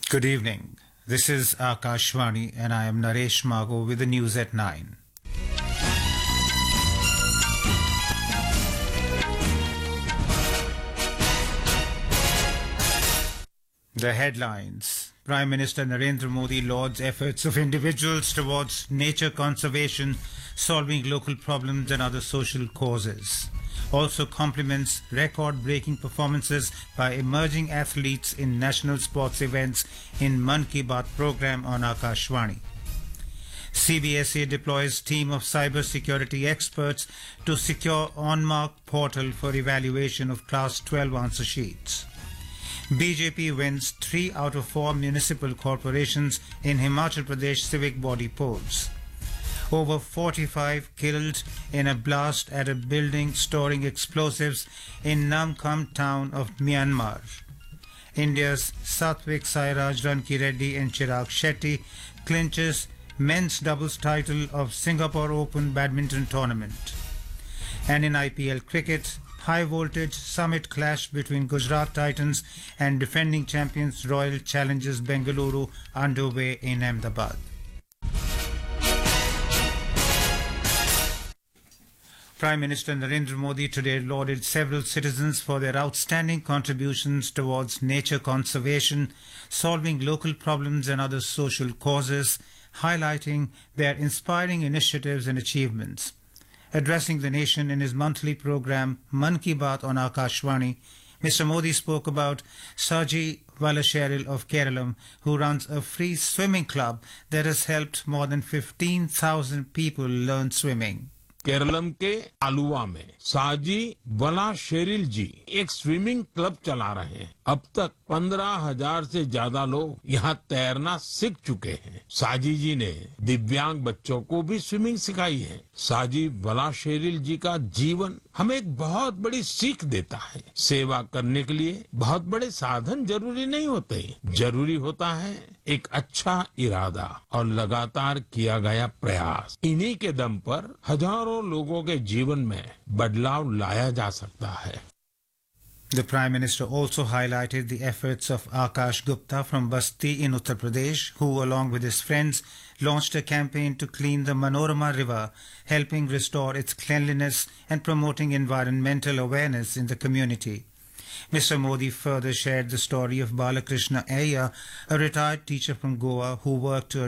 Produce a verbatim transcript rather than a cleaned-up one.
Good evening. This is Akashvani and I am Naresh Mago with the news at nine. The headlines. Prime Minister Narendra Modi lauds efforts of individuals towards nature conservation, solving local problems and other social causes. Also compliments record-breaking performances by emerging athletes in national sports events in Mann Ki Baat program on Akashvani. C B S E deploys team of cybersecurity experts to secure OnMark portal for evaluation of Class twelve answer sheets. B J P wins three out of four municipal corporations in Himachal Pradesh civic body polls. Over forty-five killed in a blast at a building storing explosives in Namkham town of Myanmar. India's Satvik Sairaj Rankireddy and Chirag Shetty clinches men's doubles title of Singapore Open badminton tournament. And in I P L cricket, high voltage summit clash between Gujarat Titans and defending champions Royal Challengers Bengaluru underway in Ahmedabad. Prime Minister Narendra Modi today lauded several citizens for their outstanding contributions towards nature conservation, solving local problems and other social causes, highlighting their inspiring initiatives and achievements. Addressing the nation in his monthly program Mann Ki Baat on Akashvani, Mister Modi spoke about Saji Valascheril of Kerala, who runs a free swimming club that has helped more than fifteen thousand people learn swimming. Keralam के आलुवा में साजी वला Sherrill जी एक swimming club चला रहे हैं। अब तक पंद्रह हजार से ज्यादा लोग यहाँ तैरना सीख चुके हैं। साजी जी ने दिव्यांग बच्चों को भी स्विमिंग सिखाई है। साजी वला शेरिल जी का जीवन हमें एक बहुत बड़ी सीख देता है। सेवा करने के लिए बहुत बड़े साधन जरूरी नहीं होते, जरूरी होता है एक अच्छा इरादा और लगातार किया गया प्रयास। इन्हीं के दम पर हजारों लोगों के जीवन में बदलाव लाया जा सकता है। The Prime Minister also highlighted the efforts of Akash Gupta from Basti in Uttar Pradesh, who along with his friends launched a campaign to clean the Manorama River, helping restore its cleanliness and promoting environmental awareness in the community. Mister Modi further shared the story of Balakrishna Iyer, a retired teacher from Goa who worked to